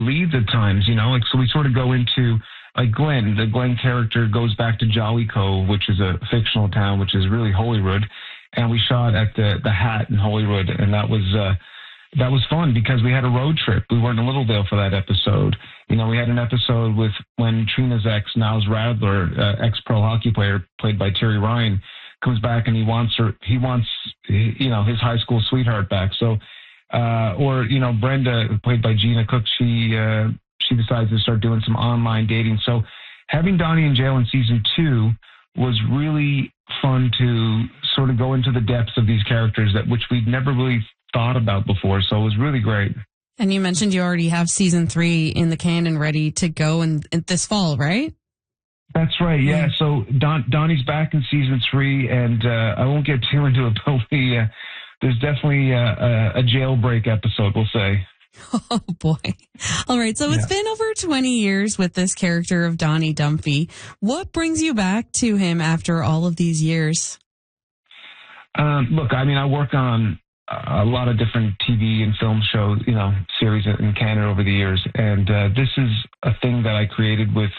leads at times, like, so we sort of go into, like Glenn, the Glenn character goes back to Jolly Cove, which is a fictional town, which is really Holyrood. And we shot at the Hat in Holyrood. And that was fun because we had a road trip. We weren't in Littledale for that episode. We had an episode with when Trina's ex, Niles Radler, ex-pro hockey player played by Terry Ryan, comes back and he wants his high school sweetheart back. So, Brenda, played by Gina Cook, she decides to start doing some online dating. So having Donnie in jail in season 2 was really fun to sort of go into the depths of these characters which we'd never really thought about before. So it was really great. And you mentioned you already have season 3 in the can and ready to go in this fall, right? That's right. Yeah. So Donnie's back in season 3, and I won't get too into it, but there's definitely a jailbreak episode, we'll say. Oh, boy. All right. So It's been over 20 years with this character of Donnie Dumphy. What brings you back to him after all of these years? Look, I work on a lot of different TV and film shows, series in Canada over the years. And this is a thing that I created with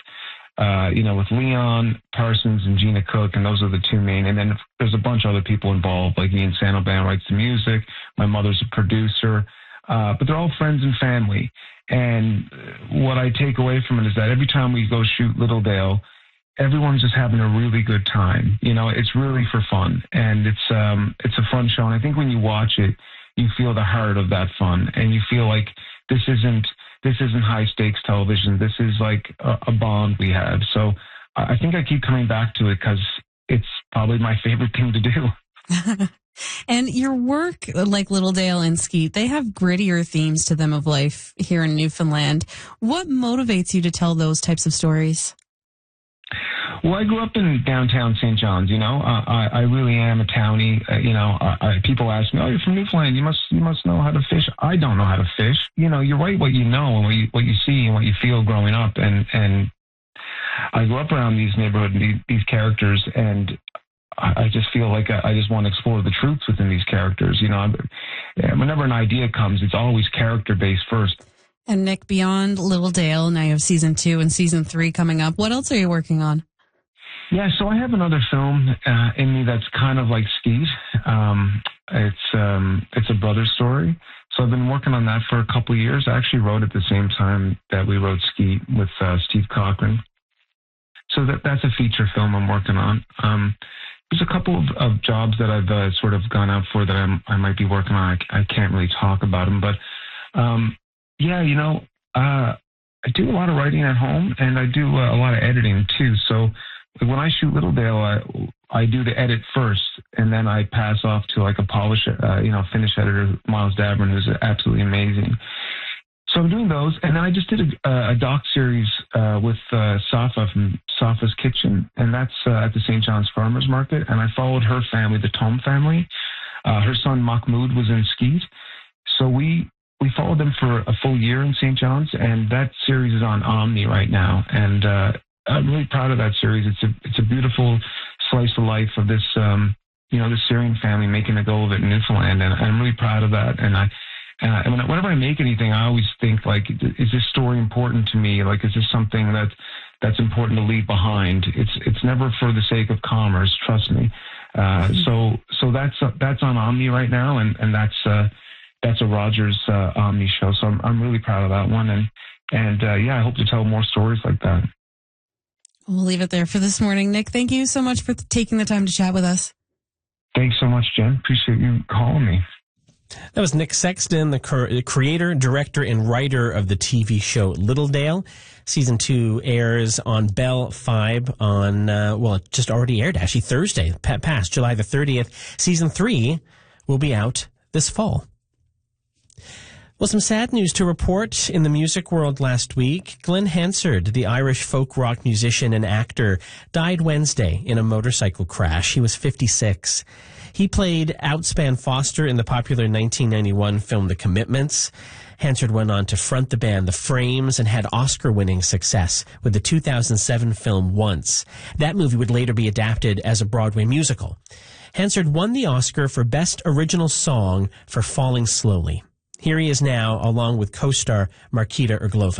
Leon Parsons and Gina Cook, and those are the two main. And then there's a bunch of other people involved, like Ian Sandoban writes the music. My mother's a producer. But they're all friends and family. And what I take away from it is that every time we go shoot Littledale, everyone's just having a really good time. It's really for fun, and it's a fun show. And I think when you watch it, you feel the heart of that fun, and you feel like this isn't high stakes television. This is like a bond we have. So I think I keep coming back to it because it's probably my favorite thing to do. And your work, like Littledale and Skeet, they have grittier themes to them of life here in Newfoundland. What motivates you to tell those types of stories? Well, I grew up in downtown St. John's. I really am a townie. People ask me, "Oh, you're from Newfoundland. You must know how to fish." I don't know how to fish. You write what you know and what you see and what you feel growing up. And I grew up around these neighborhoods, these characters, and I just feel like I just want to explore the truths within these characters. Whenever an idea comes, it's always character-based first. And Nick, beyond Littledale, now you have season 2 and season 3 coming up. What else are you working on? Yeah, so I have another film in me that's kind of like Skeet. It's a brother story. So I've been working on that for a couple of years. I actually wrote at the same time that we wrote Skeet with Steve Cochran. So that's a feature film I'm working on. There's a couple of jobs that I've sort of gone out for that I might be working on. I can't really talk about them, but I do a lot of writing at home, and I do a lot of editing too. So when I shoot Littledale, I do the edit first, and then I pass off to like a finish editor, Miles Davern, who's absolutely amazing. So I'm doing those, and then I just did a doc series with Safa from Safa's Kitchen, and that's at the St. John's Farmers Market, and I followed her family, the Tome family. Her son Mahmoud was in Skeet, so we followed them for a full year in St. John's, and that series is on Omni right now, and I'm really proud of that series. It's a beautiful slice of life of this this Syrian family making a go of it in Newfoundland, and I'm really proud of that. And whenever I make anything, I always think, like, is this story important to me? Like, is this something that's important to leave behind? It's never for the sake of commerce, trust me. So that's on Omni right now, and that's a Rogers Omni show. So I'm really proud of that one, and I hope to tell more stories like that. We'll leave it there for this morning. Nick, thank you so much for taking the time to chat with us. Thanks so much, Jen. Appreciate you calling me. That was Nick Sexton, the creator, director, and writer of the TV show Littledale. Season 2 airs on Bell 5 on, it just already aired, actually, Thursday, past July the 30th. Season 3 will be out this fall. Well, some sad news to report in the music world last week. Glenn Hansard, the Irish folk rock musician and actor, died Wednesday in a motorcycle crash. He was 56. He played Outspan Foster in the popular 1991 film The Commitments. Hansard went on to front the band The Frames and had Oscar-winning success with the 2007 film Once. That movie would later be adapted as a Broadway musical. Hansard won the Oscar for Best Original Song for Falling Slowly. Here he is now, along with co-star Markita Irglova.